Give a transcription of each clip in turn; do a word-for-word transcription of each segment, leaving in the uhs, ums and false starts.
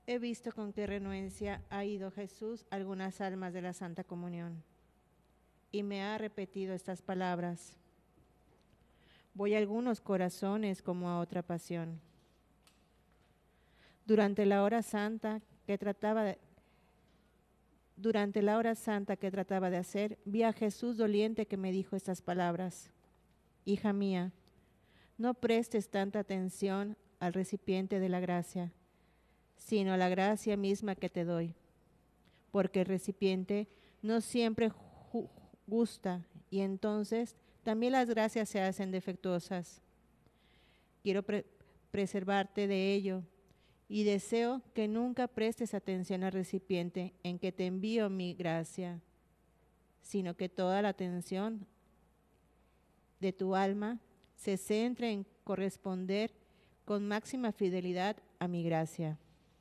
he visto con qué renuencia ha ido Jesús a algunas almas de la Santa Comunión, y me ha repetido estas palabras: voy a algunos corazones como a otra pasión. Durante la hora santa que trataba de, durante la hora santa que trataba de hacer, vi a Jesús doliente que me dijo estas palabras: hija mía, no prestes tanta atención al recipiente de la gracia, sino a la gracia misma que te doy, porque el recipiente no siempre gusta, y entonces también las gracias se hacen defectuosas. Quiero pre preservarte de ello, y deseo que nunca prestes atención al recipiente en que te envío mi gracia, sino que toda la atención de tu alma se centre en corresponder con máxima fidelidad a mi gracia.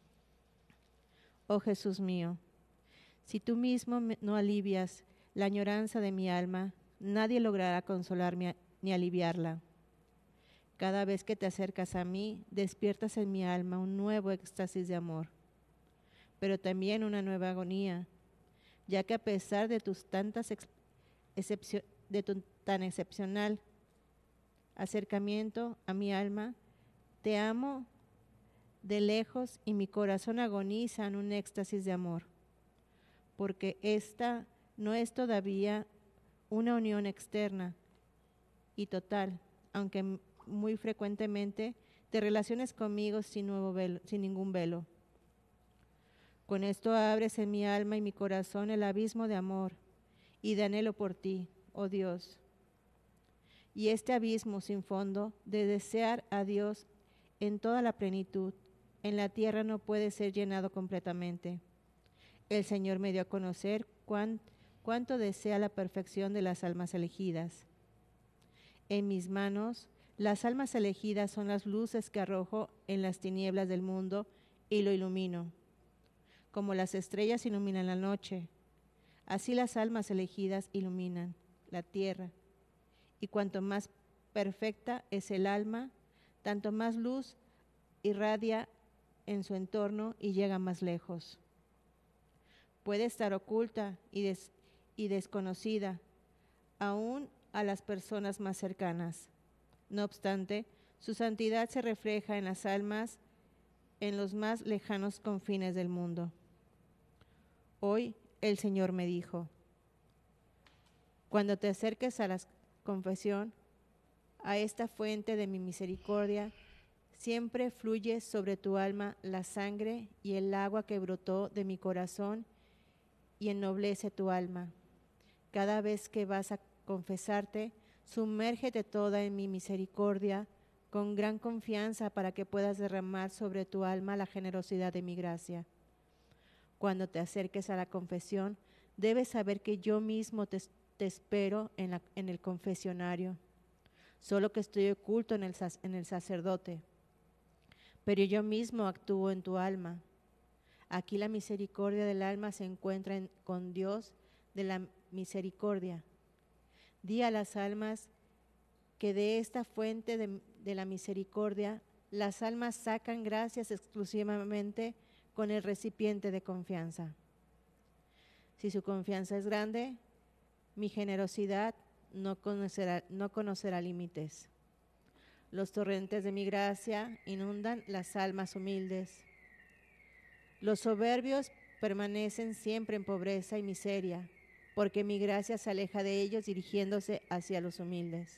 Oh Jesús mío, si tú mismo no alivias la añoranza de mi alma, nadie logrará consolarme ni aliviarla. Cada vez que te acercas a mí, despiertas en mi alma un nuevo éxtasis de amor, pero también una nueva agonía, ya que a pesar de tus tantas de tu tan excepcional acercamiento a mi alma, te amo de lejos y mi corazón agoniza en un éxtasis de amor, porque esta no es todavía una unión externa y total, aunque muy frecuentemente te relaciones conmigo sin, nuevo velo, sin ningún velo. Con esto abres en mi alma y mi corazón el abismo de amor y de anhelo por ti, oh Dios. Y este abismo sin fondo de desear a Dios en toda la plenitud, en la tierra no puede ser llenado completamente. El Señor me dio a conocer cuán, cuánto desea la perfección de las almas elegidas. En mis manos, las almas elegidas son las luces que arrojo en las tinieblas del mundo y lo ilumino. Como las estrellas iluminan la noche, así las almas elegidas iluminan la tierra. Y cuanto más perfecta es el alma, tanto más luz irradia en su entorno y llega más lejos. Puede estar oculta y, des, y desconocida aún a las personas más cercanas. No obstante, su santidad se refleja en las almas en los más lejanos confines del mundo. Hoy el Señor me dijo: cuando te acerques a la confesión, a esta fuente de mi misericordia, siempre fluye sobre tu alma la sangre y el agua que brotó de mi corazón y ennoblece tu alma. Cada vez que vas a confesarte, sumérgete toda en mi misericordia con gran confianza para que puedas derramar sobre tu alma la generosidad de mi gracia. Cuando te acerques a la confesión, debes saber que yo mismo te, te espero en, la, en el confesionario, solo que estoy oculto en el, en el sacerdote, pero yo mismo actúo en tu alma. Aquí la misericordia del alma se encuentra en, con Dios de la misericordia. Di a las almas que de esta fuente de, de la misericordia, las almas sacan gracias exclusivamente con el recipiente de confianza. Si su confianza es grande, mi generosidad no conocerá, no conocerá límites. Los torrentes de mi gracia inundan las almas humildes. Los soberbios permanecen siempre en pobreza y miseria, porque mi gracia se aleja de ellos dirigiéndose hacia los humildes.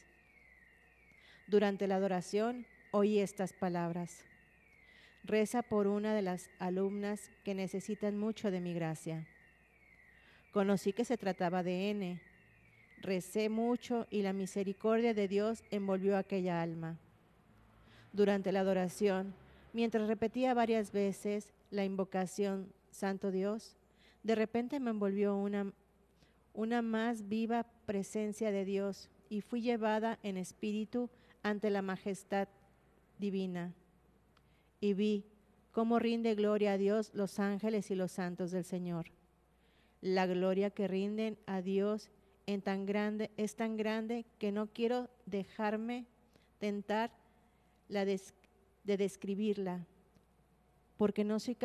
Durante la adoración oí estas palabras: reza por una de las alumnas que necesitan mucho de mi gracia. Conocí que se trataba de N. Recé mucho y la misericordia de Dios envolvió a aquella alma. Durante la adoración, mientras repetía varias veces la invocación Santo Dios, de repente me envolvió una, una más viva presencia de Dios y fui llevada en espíritu ante la majestad divina. Y vi cómo rinde gloria a Dios los ángeles y los santos del Señor. La gloria que rinden a Dios en tan grande, es tan grande que no quiero dejarme tentar la des, de describirla, porque no soy capaz